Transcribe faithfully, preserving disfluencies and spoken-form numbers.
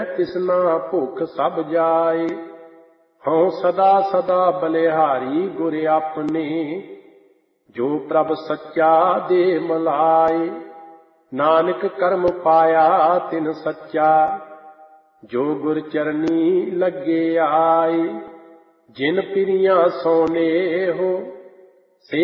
ਤਿਸਨਾ ਭੁਖ ਸਭ ਜਾਏ। ਹਉ ਸਦਾ ਸਦਾ ਬਲਿਹਾਰੀ ਗੁਰ ਆਪਣੇ, ਜੋ ਪ੍ਰਭ ਸੱਚਾ ਦੇ ਮਲਾਏ। ਨਾਨਕ ਕਰਮ ਪਾਇਆ ਤਿਨ ਸੱਚਾ, ਜੋ ਗੁਰ ਚਰਨੀ ਲੱਗੇ ਆਏ। ਜਿਨ ਪਿਰੀਆਂ ਸੋਨੇ ਹੋ